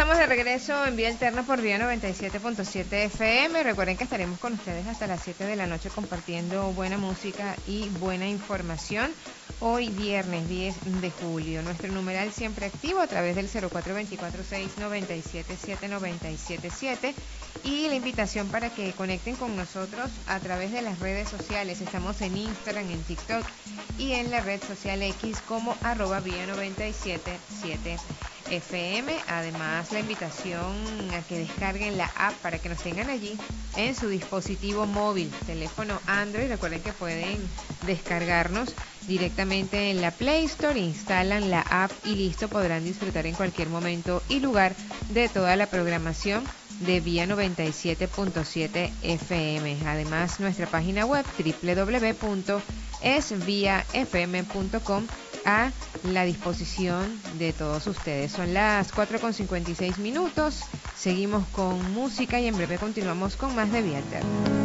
estamos de regreso en Vía Alterna por Vía 97.7 FM. Recuerden que estaremos con ustedes hasta las 7 de la noche compartiendo buena música y buena información. Hoy viernes 10 de julio. Nuestro numeral siempre activo a través del 0424-697-7977 y la invitación para que conecten con nosotros a través de las redes sociales. Estamos en Instagram, en TikTok y en la red social X como @Vía 977 FM. Además, la invitación a que descarguen la app para que nos tengan allí en su dispositivo móvil, teléfono Android. Recuerden que pueden descargarnos directamente en la Play Store, instalan la app y listo, podrán disfrutar en cualquier momento y lugar de toda la programación de Vía 97.7 FM. Además, nuestra página web www.esviafm.com a la disposición de todos ustedes. Son las 4:56. Seguimos con música y en breve continuamos con más de Vía Alterna.